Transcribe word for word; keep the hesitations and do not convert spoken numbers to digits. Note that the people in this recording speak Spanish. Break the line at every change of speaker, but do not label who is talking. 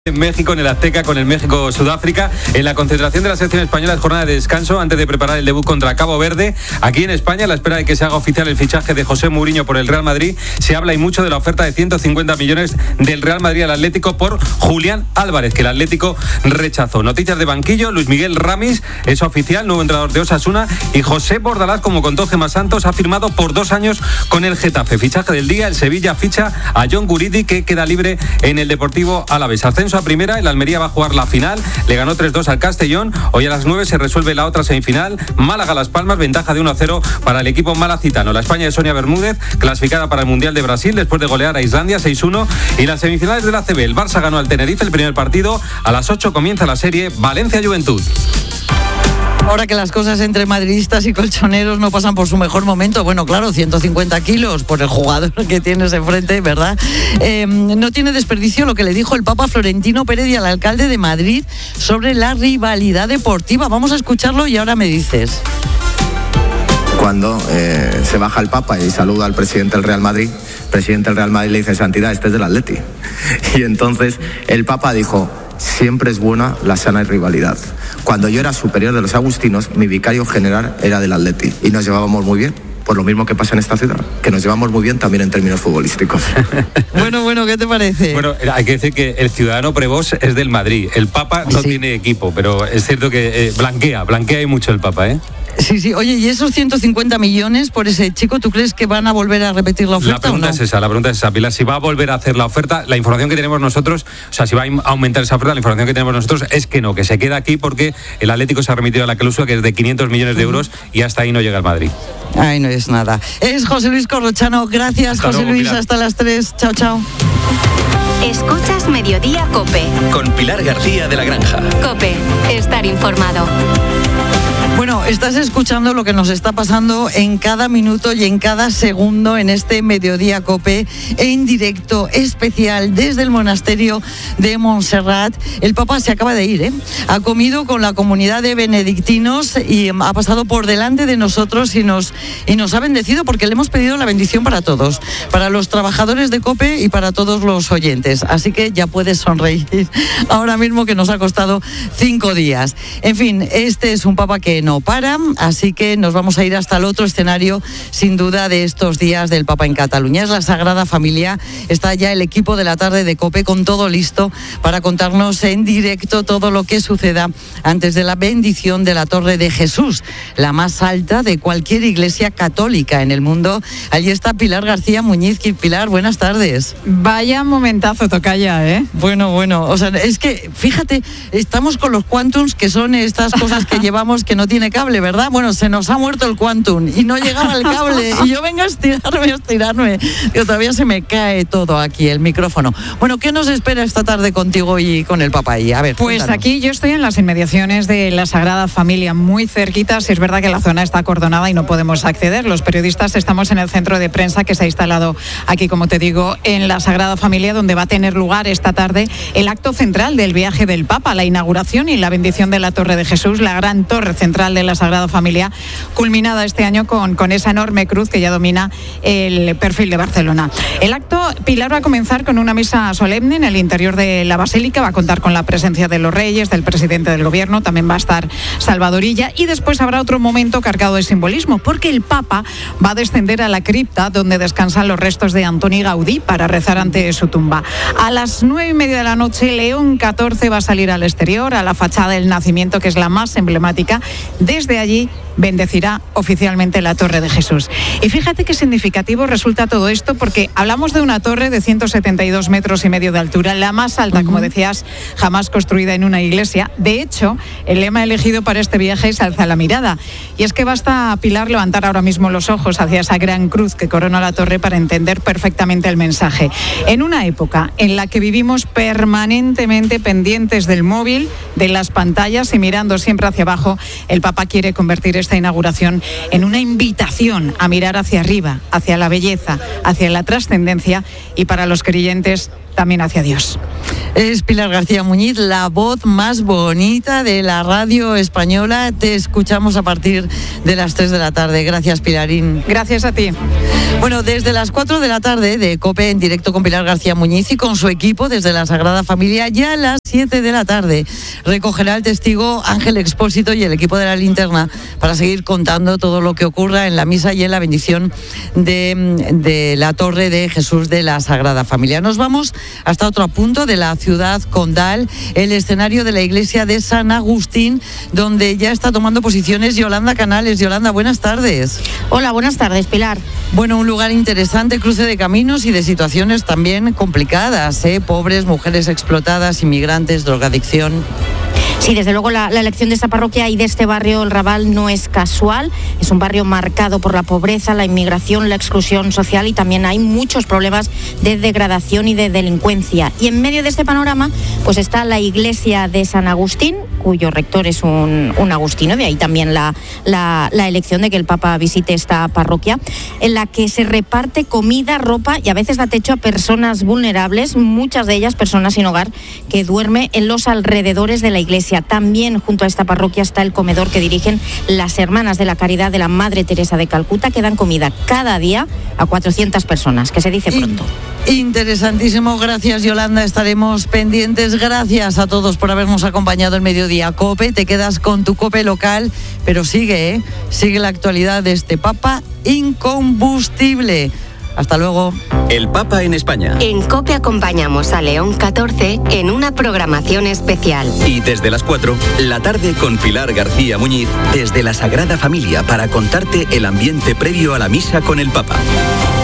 En México, en el Azteca, con el México-Sudáfrica. En la concentración de la selección española es jornada de descanso antes de preparar el debut contra Cabo Verde. Aquí en España, a la espera de que se haga oficial el fichaje de José Mourinho por el Real Madrid, se habla y mucho de la oferta de ciento cincuenta millones del Real Madrid al Atlético por Julián Álvarez, que el Atlético rechazó. Noticias de banquillo: Luis Miguel Ramis es oficial, nuevo entrenador de Osasuna, y José Bordalás, como contó Gemma Santos, ha firmado por dos años con el Getafe. Fichaje del día: el Sevilla ficha a John Guridi, que queda libre en el Deportivo Alavés. Ascenso a primera, el Almería va a jugar la final, le ganó tres dos al Castellón. Hoy a las nueve se resuelve la otra semifinal, Málaga-Las Palmas, ventaja de uno a cero para el equipo malacitano. La España de Sonia Bermúdez, clasificada para el Mundial de Brasil después de golear a Islandia seis uno. Y las semifinales de la A C B, el Barça ganó al Tenerife el primer partido. A las ocho comienza la serie Valencia-Juventud.
Ahora que las cosas entre madridistas y colchoneros no pasan por su mejor momento, bueno, claro, ciento cincuenta kilos por el jugador que tienes enfrente, ¿verdad? Eh, no tiene desperdicio lo que le dijo el Papa Florentino Pérez al alcalde de Madrid sobre la rivalidad deportiva. Vamos a escucharlo y ahora me dices.
Cuando eh, se baja el Papa y saluda al presidente del Real Madrid, el presidente del Real Madrid le dice: santidad, este es del Atleti. Y entonces el Papa dijo: siempre es buena la sana rivalidad. Cuando yo era superior de los agustinos, mi vicario general era del Atleti y nos llevábamos muy bien. Por lo mismo que pasa en esta ciudad, que nos llevamos muy bien también en términos futbolísticos.
Bueno, bueno, ¿qué te parece?
Bueno, hay que decir que el ciudadano Prevost es del Madrid. El Papa no sí. tiene equipo, pero es cierto que eh, blanquea, blanquea y mucho el Papa, ¿eh?
Sí, sí. Oye, ¿y esos ciento cincuenta millones por ese chico, tú crees que van a volver a repetir la oferta?
La pregunta
¿o no?
es esa, la pregunta es esa, Pilar, si va a volver a hacer la oferta. La información que tenemos nosotros, o sea, si va a aumentar esa oferta, la información que tenemos nosotros es que no, que se queda aquí porque el Atlético se ha remitido a la cláusula que es de quinientos millones de euros y hasta ahí no llega el Madrid.
Ahí no es nada. Es José Luis Corrochano. Gracias, hasta José luego, Luis. Pilar. Hasta las tres. Chao, chao.
Escuchas Mediodía COPE.
Con Pilar García de la Granja.
COPE. Estar informado.
Bueno, estás escuchando lo que nos está pasando en cada minuto y en cada segundo en este Mediodía COPE, en directo especial desde el monasterio de Montserrat. El Papa se acaba de ir, ¿eh? Ha comido con la comunidad de benedictinos y ha pasado por delante de nosotros y nos, y nos ha bendecido porque le hemos pedido la bendición para todos, para los trabajadores de COPE y para todos los oyentes. Así que ya puedes sonreír ahora mismo, que nos ha costado cinco días. En fin, este es un Papa que no para, así que nos vamos a ir hasta el otro escenario, sin duda, de estos días del Papa en Cataluña. Es la Sagrada Familia. Está ya el equipo de la tarde de COPE con todo listo para contarnos en directo todo lo que suceda antes de la bendición de la Torre de Jesús, la más alta de cualquier iglesia católica en el mundo. Allí está Pilar García Muñiz. Pilar, buenas tardes.
Vaya momentazo, tocaya, ¿eh?
Bueno, bueno, o sea, es que, fíjate, estamos con los quantums, que son estas cosas que llevamos que no tiene cable, ¿verdad? Bueno, se nos ha muerto el quantum y no llegaba el cable y yo vengo a estirarme, a estirarme, que todavía se me cae todo aquí, el micrófono. Bueno, ¿qué nos espera esta tarde contigo y con el Papa ahí? A ver,
pues cuéntanos. Aquí yo estoy en las inmediaciones de la Sagrada Familia, muy cerquita. Si es verdad que la zona está acordonada y no podemos acceder. Los periodistas estamos en el centro de prensa que se ha instalado aquí, como te digo, en la Sagrada Familia, donde va a tener lugar esta tarde el acto central del viaje del Papa, la inauguración y la bendición de la Torre de Jesús, la gran torre central de la Sagrada Familia, culminada este año con, con esa enorme cruz que ya domina el perfil de Barcelona. El acto, Pilar, va a comenzar con una misa solemne en el interior de la Basílica. Va a contar con la presencia de los reyes, del presidente del gobierno, también va a estar Salvador Illa, y después habrá otro momento cargado de simbolismo, porque el Papa va a descender a la cripta donde descansan los restos de Antoni Gaudí para rezar ante su tumba. A las nueve y media de la noche, León catorce va a salir al exterior, a la fachada del Nacimiento, que es la más emblemática. Desde allí bendecirá oficialmente la Torre de Jesús. Y fíjate qué significativo resulta todo esto, porque hablamos de una torre de ciento setenta y dos metros y medio de altura, la más alta, uh-huh. como decías, jamás construida en una iglesia. De hecho, el lema elegido para este viaje es Alza la mirada. Y es que basta, Pilar, levantar ahora mismo los ojos hacia esa gran cruz que corona la torre para entender perfectamente el mensaje. En una época en la que vivimos permanentemente pendientes del móvil, de las pantallas y mirando siempre hacia abajo, el El Papa quiere convertir esta inauguración en una invitación a mirar hacia arriba, hacia la belleza, hacia la trascendencia y para los creyentes también hacia Dios.
Es Pilar García Muñiz, la voz más bonita de la radio española. Te escuchamos a partir de las tres de la tarde. Gracias, Pilarín.
Gracias a ti.
Bueno, desde las cuatro de la tarde de COPE en directo con Pilar García Muñiz y con su equipo desde la Sagrada Familia, ya a las siete de la tarde recogerá el testigo Ángel Expósito y el equipo de la Linterna para seguir contando todo lo que ocurra en la misa y en la bendición de, de la Torre de Jesús de la Sagrada Familia. Nos vamos hasta otro punto de la ciudad condal, el escenario de la iglesia de San Agustín, donde ya está tomando posiciones Yolanda Canales. Yolanda, buenas tardes.
Hola, buenas tardes, Pilar.
Bueno, un lugar interesante, cruce de caminos y de situaciones también complicadas, ¿eh? Pobres, mujeres explotadas, inmigrantes, drogadicción.
Sí, desde luego la, la elección de esta parroquia y de este barrio, el Raval, no es casual. Es un barrio marcado por la pobreza, la inmigración, la exclusión social y también hay muchos problemas de degradación y de delincuencia. Y en medio de este panorama, pues está la iglesia de San Agustín, cuyo rector es un, un agustino, de ahí también la, la, la elección de que el Papa visite esta parroquia, en la que se reparte comida, ropa y a veces da techo a personas vulnerables, muchas de ellas personas sin hogar, que duermen en los alrededores de la iglesia. También junto a esta parroquia está el comedor que dirigen las Hermanas de la Caridad de la Madre Teresa de Calcuta, que dan comida cada día a cuatrocientas personas, que se dice pronto.
Interesantísimo, gracias Yolanda, estaremos pendientes. Gracias a todos por habernos acompañado el Mediodía COPE. Te quedas con tu COPE local, pero sigue, ¿eh? Sigue la actualidad de este Papa incombustible. Hasta luego.
El Papa en España.
En COPE acompañamos a León catorce en una programación especial.
Y desde las cuatro, la tarde con Pilar García Muñiz, desde la Sagrada Familia, para contarte el ambiente previo a la misa con el Papa.